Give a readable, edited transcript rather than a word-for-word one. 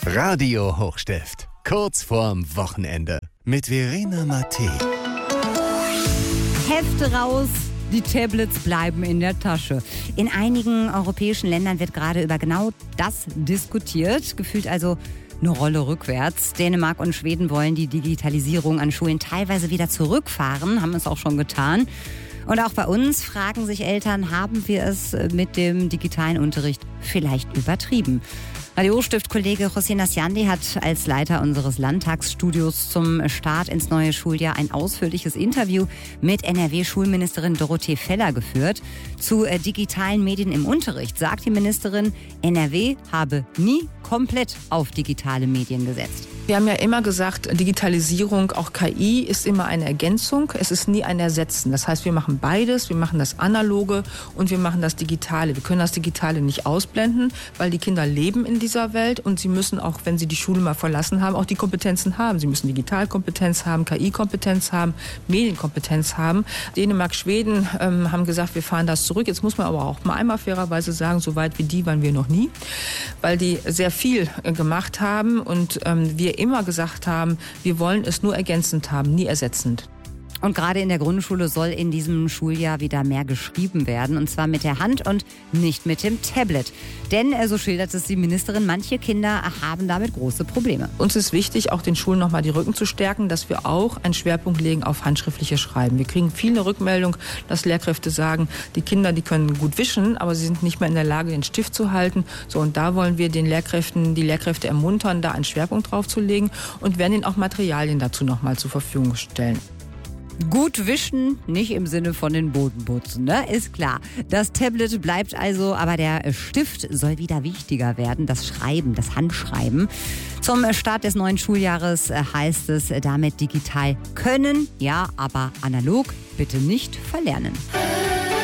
Radio Hochstift. Kurz vorm Wochenende. Mit Verena Mattei. Hefte raus, die Tablets bleiben in der Tasche. In einigen europäischen Ländern wird gerade über genau das diskutiert. Gefühlt also eine Rolle rückwärts. Dänemark und Schweden wollen die Digitalisierung an Schulen teilweise wieder zurückfahren, haben es auch schon getan. Und auch bei uns fragen sich Eltern, haben wir es mit dem digitalen Unterricht vielleicht übertrieben? Radio Hochstift-Kollege José Nasciandi hat als Leiter unseres Landtagsstudios zum Start ins neue Schuljahr ein ausführliches Interview mit NRW-Schulministerin Dorothee Feller geführt. Zu digitalen Medien im Unterricht sagt die Ministerin, NRW habe nie komplett auf digitale Medien gesetzt. Wir haben ja immer gesagt, Digitalisierung, auch KI, ist immer eine Ergänzung. Es ist nie ein Ersetzen. Das heißt, wir machen beides. Wir machen das Analoge und wir machen das Digitale. Wir können das Digitale nicht ausblenden, weil die Kinder leben in dieser Welt und sie müssen auch, wenn sie die Schule mal verlassen haben, auch die Kompetenzen haben. Sie müssen Digitalkompetenz haben, KI-Kompetenz haben, Medienkompetenz haben. Dänemark, Schweden haben gesagt, wir fahren das zurück. Jetzt muss man aber auch mal einmal fairerweise sagen, so weit wie die waren wir noch nie, weil die sehr viel gemacht haben und wir immer gesagt haben, wir wollen es nur ergänzend haben, nie ersetzend. Und gerade in der Grundschule soll in diesem Schuljahr wieder mehr geschrieben werden, und zwar mit der Hand und nicht mit dem Tablet. Denn, so schildert es die Ministerin, manche Kinder haben damit große Probleme. Uns ist wichtig, auch den Schulen nochmal die Rücken zu stärken, dass wir auch einen Schwerpunkt legen auf handschriftliches Schreiben. Wir kriegen viele Rückmeldungen, dass Lehrkräfte sagen, die Kinder, die können gut wischen, aber sie sind nicht mehr in der Lage, den Stift zu halten. So, und da wollen wir die Lehrkräfte ermuntern, da einen Schwerpunkt drauf zu legen und werden ihnen auch Materialien dazu nochmal zur Verfügung stellen. Gut wischen, nicht im Sinne von den Boden putzen, ne? Ist klar. Das Tablet bleibt also, aber der Stift soll wieder wichtiger werden. Das Schreiben, das Handschreiben. Zum Start des neuen Schuljahres heißt es damit digital können, ja, aber analog bitte nicht verlernen.